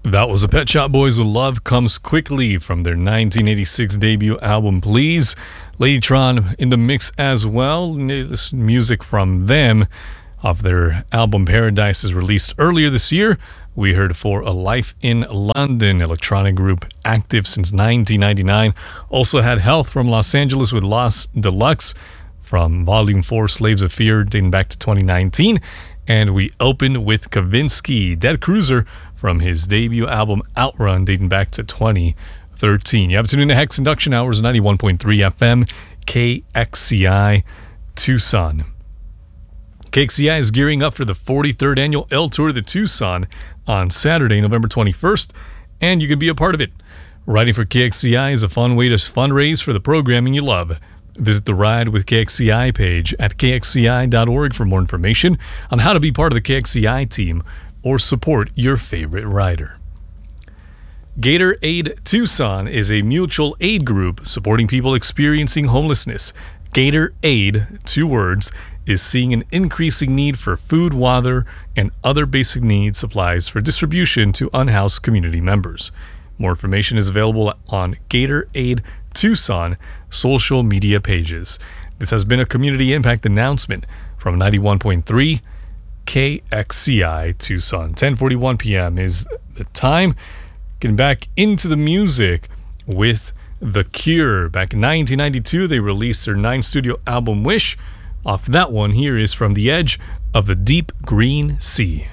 That was the Pet Shop Boys with Love Comes Quickly from their 1986 debut album, Please. Ladytron in the mix as well. This music from them off their album Paradise is released earlier this year. We heard For a Life in London, electronic group active since 1999. Also had Health from Los Angeles with Lost Deluxe from Volume 4, Slaves of Fear, dating back to 2019. And we opened with Kavinsky, Dead Cruiser, from his debut album Outrun, dating back to 2013. You have tuned in to Hex Induction Hours, 91.3 FM, KXCI, Tucson. KXCI is gearing up for the 43rd annual L Tour de Tucson on Saturday, November 21st, and you can be a part of it. Riding for KXCI is a fun way to fundraise for the programming you love. Visit the Ride with KXCI page at kxci.org for more information on how to be part of the KXCI team or support your favorite rider. Gator Aid Tucson is a mutual aid group supporting people experiencing homelessness. Gator Aid, 2 words, is seeing an increasing need for food, water, and other basic needs supplies for distribution to unhoused community members. More information is available on Gator Aid Tucson social media pages. This has been a community impact announcement from 91.3 KXCI Tucson. 10:41 p.m. is the time. Getting back into the music with The Cure. Back in 1992, they released their 9th studio album, Wish. Off that one, here is From the Edge of the Deep Green Sea.